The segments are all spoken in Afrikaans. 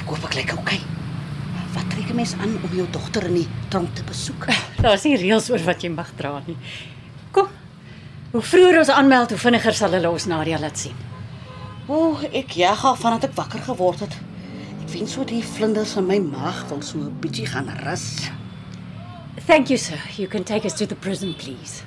Ek hoop ek lyk okay. Wat trek 'n mens aan om jou dogter in die tronk te besoek? Daar's nie reëls oor wat jy mag dra nie. Kom, hoe vroeër ons aanmeld, hoe vinniger sal hulle ons Nadia laat sien. Ek jag al vandat ek wakker geword het. Ek weet so die vlinders in my maag wil so 'n bietjie gaan rus. Thank you, sir. You can take us to the prison, please.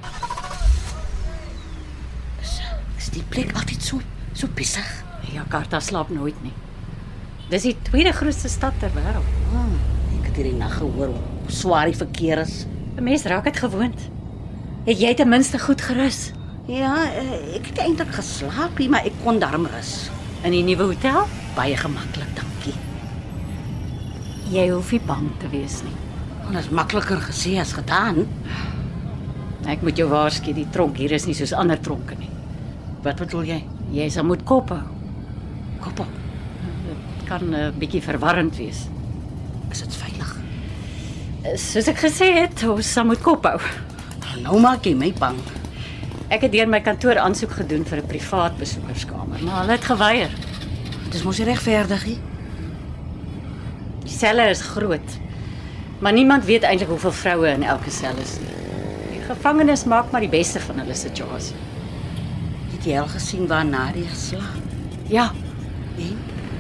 Is die plek altyd so besig? Jakarta slaap nooit nie. Dis die tweede grootste stad ter wêreld. Ek het hierdie nag gehoor hoe swaar die verkeer is. 'n Mens raak dit gewoond. Het jy ten minste goed gerus? Ja, ek het eintlik geslaap, maar ek kon darm rus. In die nuwe hotel? Baie gemaklik, dankie. Jy hoef nie bang te wees nie. Dit is makliker gesê as gedaan. Ek moet jou waarsku, die tronk hier is nie soos ander tronke nie. Wat bedoel jy? Jy sal moet kop hou. Kop op. Dit kan 'n bietjie verwarrend wees. Is dit veilig? Soos ek gesê het, ons sal moet kop hou. Nou maak jy my bang. Ek het deur my kantoor aansoek gedoen vir 'n privaat besoekerskamer, maar hulle het geweier. Dis mos nie regverdig nie. Die selle is groot, maar niemand weet eintlik hoeveel vroue in elke sel is nie. Die gevangenes maak maar die beste van hulle situasie. Het jy al gesien waar Nadia slaap? Ja, En?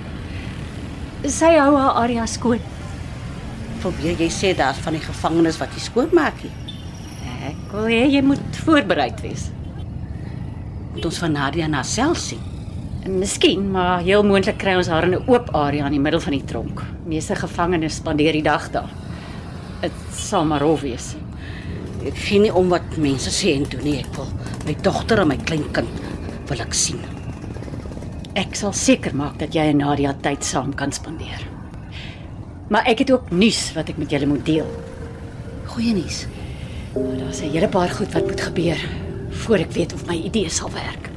sy hou haar area skoon. Probeer jy sê daar's van die gevangenes wat jy skoonmaak nie? Ek wil hê jy moet voorbereid wees. Moet ons van Nadia na sel sien? En miskien, maar heel moontlik kry ons haar in 'n oop area in die middel van die tronk. Meeste gevangenes spandeer die dag daar. Dit sal maar rof wees. Ek gee nie om wat mense sê en doen nie. Ek wil my dogter en my kleinkind wil ek sien. Ek sal seker maak dat jy en Nadia tyd saam kan spandeer. Maar ek het ook nuus wat ek met julle moet deel. Goeie nuus. Daar's 'n hele paar goed wat moet gebeur voor ek weet of my idee sal werk.